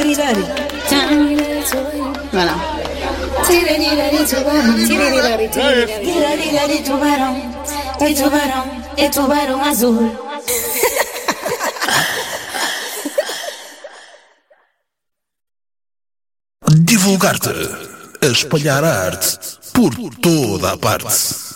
Tirirari. Não, não. Tirirari, tubarão. Tirirari, tirirari, tubarão. É tubarão azul. Divulgar-te, a espalhar a arte por toda a parte.